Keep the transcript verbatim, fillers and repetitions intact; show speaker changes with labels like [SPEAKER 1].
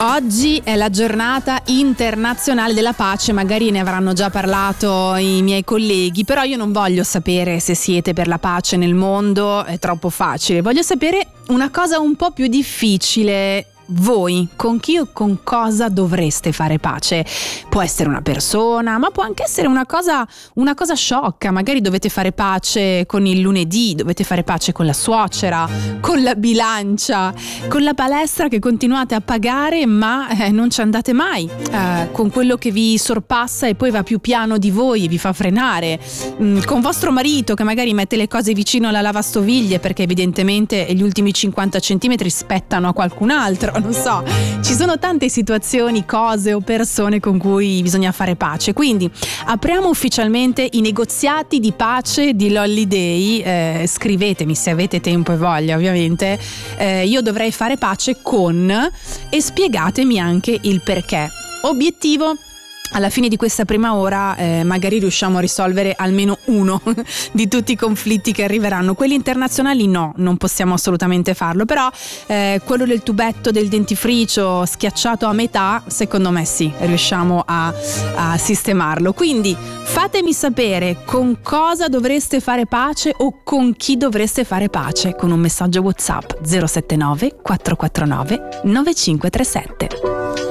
[SPEAKER 1] Oggi è la giornata internazionale della pace, magari ne avranno già parlato i miei colleghi, però io non voglio sapere se siete per la pace nel mondo, è troppo facile, voglio sapere una cosa un po' più difficile. Voi con chi o con cosa dovreste fare pace? Può essere una persona, ma può anche essere una cosa, una cosa sciocca. Magari dovete fare pace con il lunedì, dovete fare pace con la suocera, con la bilancia, con la palestra che continuate a pagare ma eh, non ci andate mai, eh, con quello che vi sorpassa e poi va più piano di voi e vi fa frenare, mm, con vostro marito che magari mette le cose vicino alla lavastoviglie perché evidentemente gli ultimi cinquanta centimetri spettano a qualcun altro. Non so, ci sono tante situazioni, cose o persone con cui bisogna fare pace, quindi apriamo ufficialmente i negoziati di pace di Lolly Day. Eh, scrivetemi se avete tempo e voglia, ovviamente. Eh, io dovrei fare pace con, e spiegatemi anche il perché. Obiettivo: alla fine di questa prima ora eh, magari riusciamo a risolvere almeno uno di tutti i conflitti che arriveranno. Quelli internazionali no, non possiamo assolutamente farlo, però eh, quello del tubetto del dentifricio schiacciato a metà, secondo me sì, riusciamo a, a sistemarlo. Quindi fatemi sapere con cosa dovreste fare pace o con chi dovreste fare pace con un messaggio WhatsApp zero sette nove quattro quattro nove nove cinque tre sette.